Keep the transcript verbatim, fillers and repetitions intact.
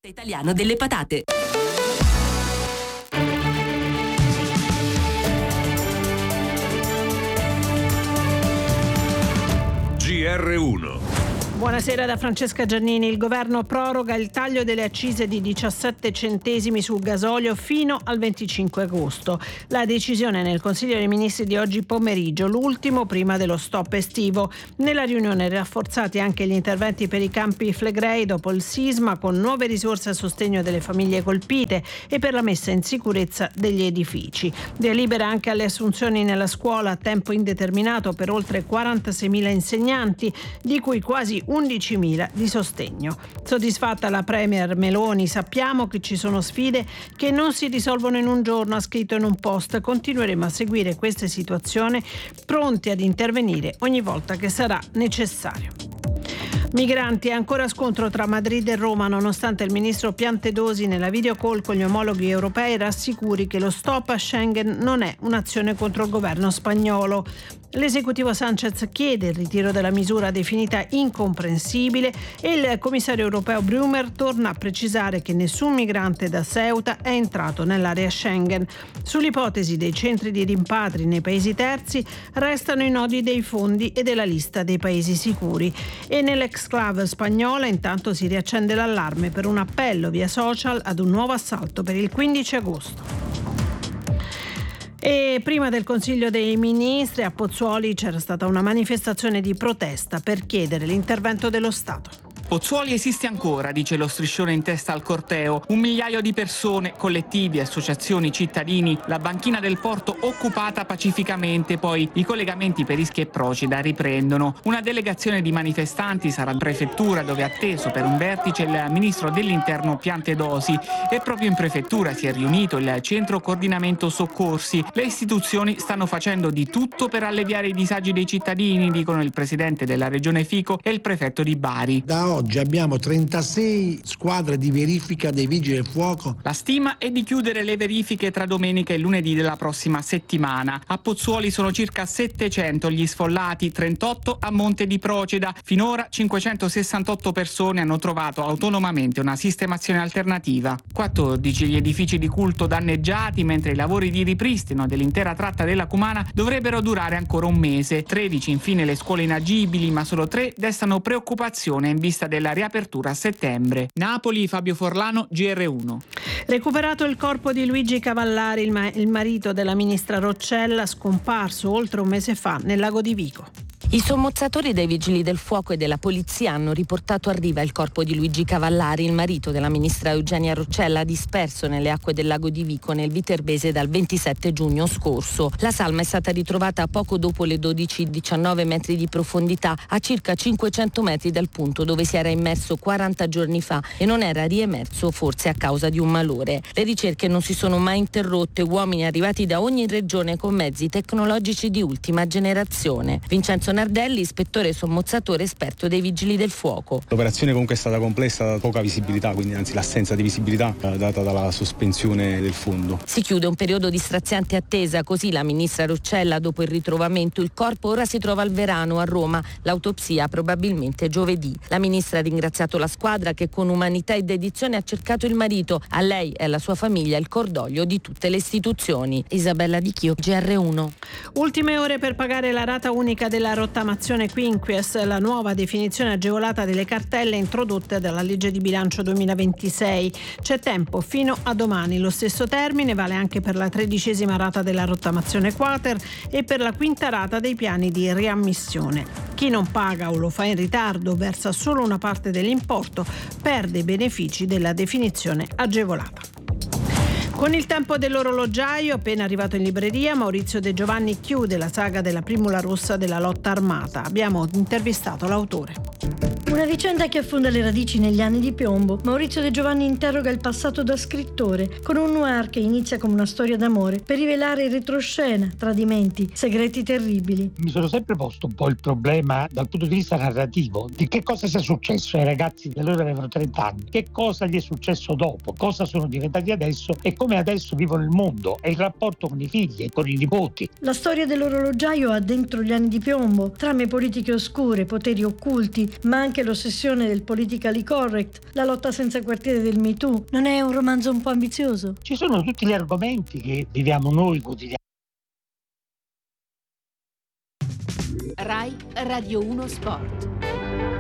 Italiano delle patate. G R uno. Buonasera da Francesca Giannini. Il governo proroga il taglio delle accise di diciassette centesimi sul gasolio fino al venticinque agosto. La decisione nel Consiglio dei Ministri di oggi pomeriggio, l'ultimo prima dello stop estivo. Nella riunione rafforzati anche gli interventi per i Campi Flegrei dopo il sisma, con nuove risorse a sostegno delle famiglie colpite e per la messa in sicurezza degli edifici. Via libera anche alle assunzioni nella scuola a tempo indeterminato per oltre quarantaseimila insegnanti, di cui quasi undicimila di sostegno. Soddisfatta la Premier Meloni: sappiamo che ci sono sfide che non si risolvono in un giorno, ha scritto in un post. Continueremo a seguire queste situazioni, pronti ad intervenire ogni volta che sarà necessario. Migranti, ancora scontro tra Madrid e Roma, nonostante il ministro Piantedosi nella video call con gli omologhi europei rassicuri che lo stop a Schengen non è un'azione contro il governo spagnolo. L'esecutivo Sánchez chiede il ritiro della misura definita incomprensibile e il commissario europeo Brumer torna a precisare che nessun migrante da Ceuta è entrato nell'area Schengen. Sull'ipotesi dei centri di rimpatri nei paesi terzi restano i nodi dei fondi e della lista dei paesi sicuri. E nell'exclave spagnola intanto si riaccende l'allarme per un appello via social ad un nuovo assalto per il quindici agosto. E prima del Consiglio dei Ministri a Pozzuoli c'era stata una manifestazione di protesta per chiedere l'intervento dello Stato. Pozzuoli esiste ancora, dice lo striscione in testa al corteo. Un migliaio di persone, collettivi, associazioni, cittadini, la banchina del porto occupata pacificamente, poi i collegamenti per Ischia e Procida riprendono. Una delegazione di manifestanti sarà in prefettura, dove è atteso per un vertice il ministro dell'Interno Piantedosi, e proprio in prefettura si è riunito il centro coordinamento soccorsi. Le istituzioni stanno facendo di tutto per alleviare i disagi dei cittadini, dicono il presidente della regione Fico e il prefetto di Bari. Da oggi abbiamo trentasei squadre di verifica dei vigili del fuoco. La stima è di chiudere le verifiche tra domenica e lunedì della prossima settimana. A Pozzuoli sono circa settecento gli sfollati, trentotto a Monte di Procida. Finora cinquecentosessantotto persone hanno trovato autonomamente una sistemazione alternativa. quattordici gli edifici di culto danneggiati, mentre i lavori di ripristino dell'intera tratta della Cumana dovrebbero durare ancora un mese. tredici infine le scuole inagibili, ma solo tre destano preoccupazione in vista della riapertura a settembre. Napoli, Fabio Forlano, G R uno. Recuperato il corpo di Luigi Cavallari, il, ma- il marito della ministra Roccella, scomparso oltre un mese fa nel lago di Vico. I sommozzatori dei vigili del fuoco e della polizia hanno riportato a riva il corpo di Luigi Cavallari, il marito della ministra Eugenia Roccella, disperso nelle acque del lago di Vico nel Viterbese dal ventisette giugno scorso. La salma è stata ritrovata poco dopo le dodici, diciannove metri di profondità, a circa cinquecento metri dal punto dove si era immerso quaranta giorni fa e non era riemerso, forse a causa di un malore. Le ricerche non si sono mai interrotte, uomini arrivati da ogni regione con mezzi tecnologici di ultima generazione. Vincenzo Nardelli, ispettore sommozzatore esperto dei vigili del fuoco. L'operazione comunque è stata complessa, poca visibilità, quindi anzi l'assenza di visibilità data dalla sospensione del fondo. Si chiude un periodo di straziante attesa, così la ministra Roccella, dopo il ritrovamento, il corpo ora si trova al Verano a Roma, l'autopsia probabilmente giovedì. La ministra ha ringraziato la squadra che con umanità e dedizione ha cercato il marito, a lei e alla sua famiglia il cordoglio di tutte le istituzioni. Isabella Di Chio, G R uno. Ultime ore per pagare la rata unica della rottamazione Quinquies, la nuova definizione agevolata delle cartelle introdotte dalla legge di bilancio duemilaventisei. C'è tempo fino a domani. Lo stesso termine vale anche per la tredicesima rata della rottamazione quater e per la quinta rata dei piani di riammissione. Chi non paga o lo fa in ritardo, versa solo una parte dell'importo, perde i benefici della definizione agevolata. Con il tempo dell'orologiaio, appena arrivato in libreria, Maurizio De Giovanni chiude la saga della primula rossa della lotta armata. Abbiamo intervistato l'autore. Una vicenda che affonda le radici negli anni di piombo. Maurizio De Giovanni interroga il passato da scrittore, con un noir che inizia come una storia d'amore, per rivelare in retroscena tradimenti, segreti terribili. Mi sono sempre posto un po' il problema dal punto di vista narrativo di che cosa sia successo ai ragazzi che allora avevano trenta anni, che cosa gli è successo dopo, cosa sono diventati adesso e come adesso vivono il mondo e il rapporto con i figli e con i nipoti. La storia dell'orologiaio ha dentro gli anni di piombo trame politiche oscure, poteri occulti, ma anche anche l'ossessione del politically correct, la lotta senza quartiere del Me Too. Non è un romanzo un po' ambizioso? Ci sono tutti gli argomenti che viviamo noi quotidianamente. Rai Radio uno Sport.